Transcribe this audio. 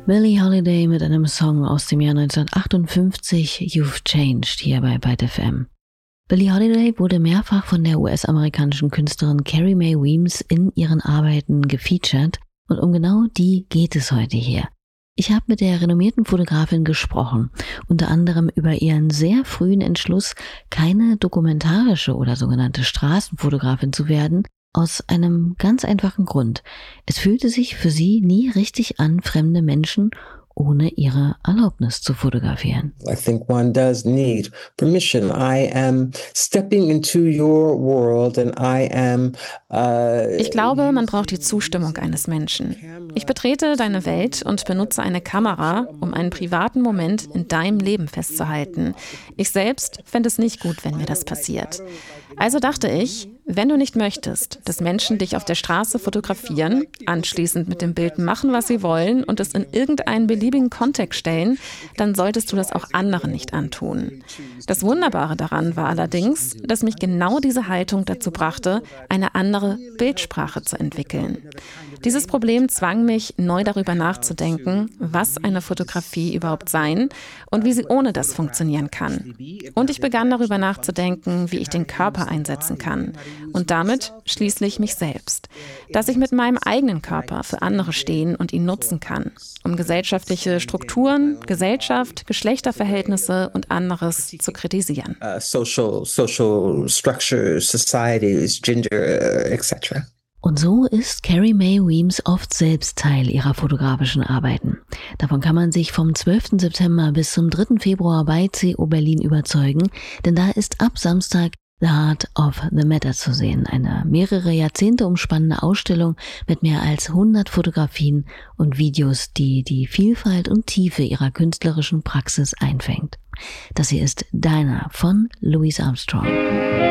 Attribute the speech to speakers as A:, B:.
A: Billie Holiday mit einem Song aus dem Jahr 1958, You've Changed, hier bei Byte FM. Billie Holiday wurde mehrfach von der US-amerikanischen Künstlerin Carrie Mae Weems in ihren Arbeiten gefeatured und um genau die geht es heute hier. Ich habe mit der renommierten Fotografin gesprochen, unter anderem über ihren sehr frühen Entschluss, keine dokumentarische oder sogenannte Straßenfotografin zu werden, aus einem ganz einfachen Grund. Es fühlte sich für sie nie richtig an, fremde Menschen ohne ihre Erlaubnis zu fotografieren.
B: I think one does need permission. I am stepping into your world and I am
C: Ich glaube, man braucht die Zustimmung eines Menschen. Ich betrete deine Welt und benutze eine Kamera, um einen privaten Moment in deinem Leben festzuhalten. Ich selbst fände es nicht gut, wenn mir das passiert. Also dachte ich, wenn du nicht möchtest, dass Menschen dich auf der Straße fotografieren, anschließend mit dem Bild machen, was sie wollen und es in irgendeinen beliebigen Kontext stellen, dann solltest du das auch anderen nicht antun. Das Wunderbare daran war allerdings, dass mich genau diese Haltung dazu brachte, eine andere Bildsprache zu entwickeln. Dieses Problem zwang mich, neu darüber nachzudenken, was eine Fotografie überhaupt sein und wie sie ohne das funktionieren kann. Und ich begann darüber nachzudenken, wie ich den Körper einsetzen kann. Und damit schließlich mich selbst. Dass ich mit meinem eigenen Körper für andere stehen und ihn nutzen kann, um gesellschaftliche Strukturen, Gesellschaft, Geschlechterverhältnisse und anderes zu kritisieren.
B: Social structures, societies, gender, etc.
A: Und so ist Carrie Mae Weems oft selbst Teil ihrer fotografischen Arbeiten. Davon kann man sich vom 12. September bis zum 3. Februar bei CO Berlin überzeugen, denn da ist ab Samstag The Heart of the Matter zu sehen, eine mehrere Jahrzehnte umspannende Ausstellung mit mehr als 100 Fotografien und Videos, die die Vielfalt und Tiefe ihrer künstlerischen Praxis einfängt. Das hier ist Dinah von Louis Armstrong.